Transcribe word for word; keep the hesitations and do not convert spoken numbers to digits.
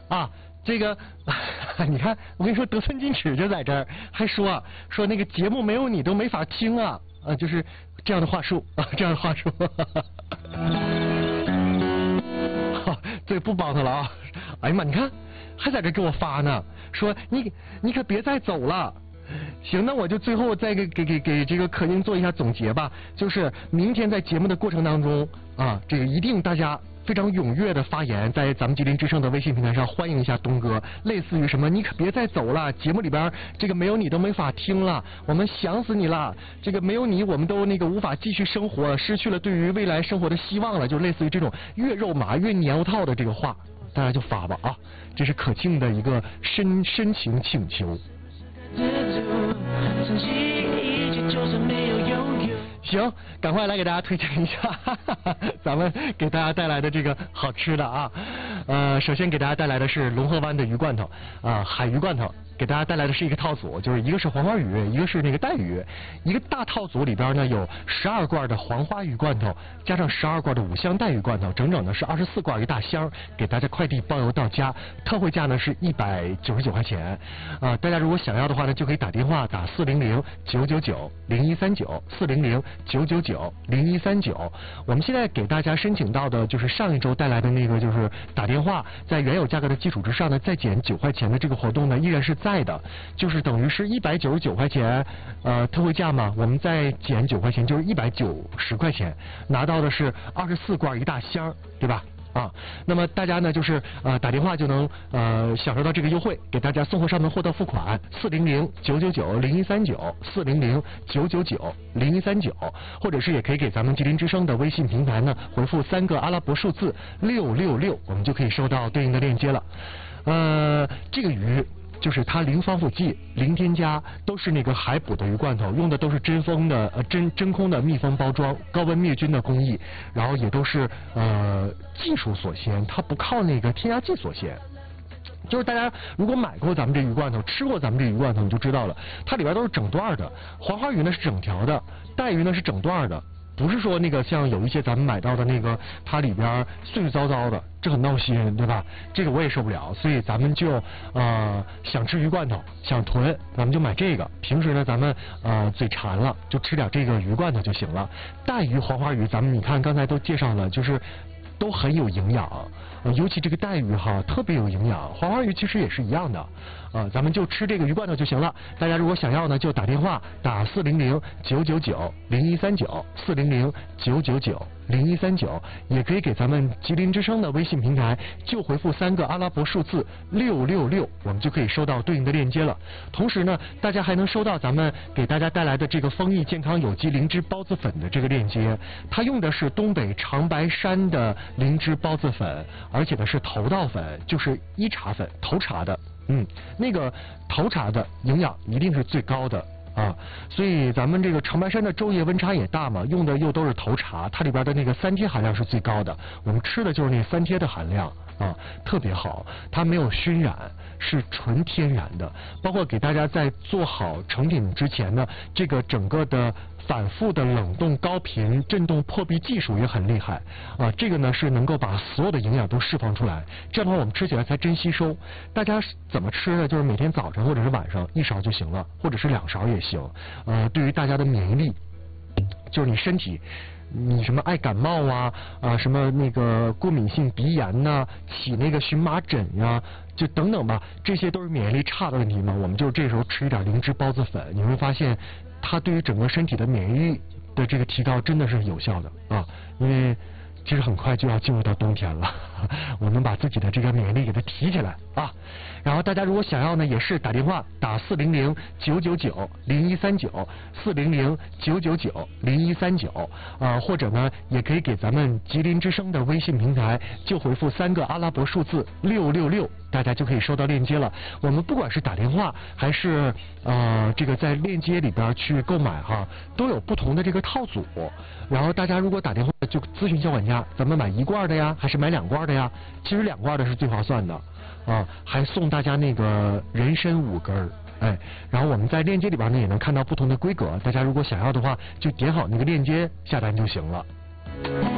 啊，这个你看，我跟你说，得寸进尺就在这儿，还说说那个节目没有你都没法听啊，啊，就是这样的话术啊，这样的话术。好，这不帮他了啊！哎呀妈，你看还在这给我发呢，说你你可别再走了。行，那我就最后再给给给给这个可宁做一下总结吧，就是明天在节目的过程当中啊，这个一定大家非常踊跃的发言，在咱们吉林之声的微信平台上欢迎一下东哥，类似于什么你可别再走了，节目里边这个没有你都没法听了，我们想死你了，这个没有你我们都那个无法继续生活，失去了对于未来生活的希望了，就类似于这种越肉麻越黏套的这个话，大家就发吧啊，这是可庆的一个深深情请求。行，赶快来给大家推荐一下哈哈哈咱们给大家带来的这个好吃的啊。呃，首先给大家带来的是龙河湾的鱼罐头啊，海鱼罐头。给大家带来的是一个套组，就是一个是黄花鱼，一个是那个带鱼，一个大套组里边呢有十二罐的黄花鱼罐头，加上十二罐的五香带鱼罐头，整整呢是二十四罐一大箱，给大家快递包邮到家，特惠价呢是一百九十九块钱啊、呃。大家如果想要的话呢，就可以打电话打四零零九九九零一三九四零零九九九零一三九。我们现在给大家申请到的就是上一周带来的那个，就是打电话在原有价格的基础之上呢再减九块钱的这个活动呢，依然是在的，就是等于是一百九十九块钱，呃，特惠价嘛，我们再减九块钱，就是一百九十块钱，拿到的是二十四罐一大箱，对吧？啊，那么大家呢就是呃打电话就能呃享受到这个优惠，给大家送货上门货到付款，四零零九九九零一三九四零零九九九零一三九，或者是也可以给咱们吉林之声的微信平台呢回复三个阿拉伯数字六六六，我们就可以收到对应的链接了。呃，这个鱼。就是它零防腐剂、零添加，都是那个海捕的鱼罐头，用的都是真封的呃真真空的密封包装，高温灭菌的工艺，然后也都是呃技术所限，它不靠那个添加剂所限。就是大家如果买过咱们这鱼罐头，吃过咱们这鱼罐头，你就知道了，它里边都是整段的，黄花鱼呢是整条的，带鱼呢是整段的。不是说那个像有一些咱们买到的那个，它里边碎碎糟糟的，这很闹心，对吧？这个我也受不了，所以咱们就呃想吃鱼罐头，想囤，咱们就买这个。平时呢，咱们呃嘴馋了，就吃点这个鱼罐头就行了。带鱼、黄花鱼，咱们你看刚才都介绍了，就是都很有营养，呃，尤其这个带鱼哈特别有营养，黄花鱼其实也是一样的，呃，咱们就吃这个鱼罐头就行了。大家如果想要呢，就打电话打四零零九九九零一三九四零零九九九零一三九，也可以给咱们吉林之声的微信平台就回复三个阿拉伯数字六六六，我们就可以收到对应的链接了。同时呢，大家还能收到咱们给大家带来的这个丰益健康有机灵芝孢子粉的这个链接，它用的是东北长白山的灵芝孢子粉，而且呢是头道粉，就是一茶粉，头茶的，嗯，那个头茶的营养一定是最高的啊，所以咱们这个长白山的昼夜温差也大嘛，用的又都是头茶，它里边的那个三萜含量是最高的，我们吃的就是那三萜的含量啊，特别好，它没有熏染，是纯天然的，包括给大家在做好成品之前呢，这个整个的反复的冷冻高频振动破壁技术也很厉害啊，这个呢是能够把所有的营养都释放出来，这样的话我们吃起来才真吸收。大家怎么吃呢？就是每天早上或者是晚上一勺就行了，或者是两勺也行。呃，对于大家的免疫力，就是你身体。你什么爱感冒啊啊什么那个过敏性鼻炎呐、啊，起那个荨麻疹呀、啊，就等等吧，这些都是免疫力差的问题嘛。我们就这时候吃一点灵芝孢子粉，你会发现它对于整个身体的免疫力的这个提高真的是有效的啊，因为其实很快就要进入到冬天了，我们把自己的这个免疫力给它提起来啊。然后大家如果想要呢，也是打电话打四零零九九九零一三九四零零九九九零一三九啊，或者呢也可以给咱们吉林之声的微信平台就回复三个阿拉伯数字六六六，大家就可以收到链接了。我们不管是打电话还是呃这个在链接里边去购买哈，都有不同的这个套组。然后大家如果打电话就咨询小管家，咱们买一罐的呀，还是买两罐的呀？其实两罐的是最划算的啊，还送大家那个人参五根儿。哎，然后我们在链接里边呢也能看到不同的规格，大家如果想要的话，就点好那个链接下单就行了。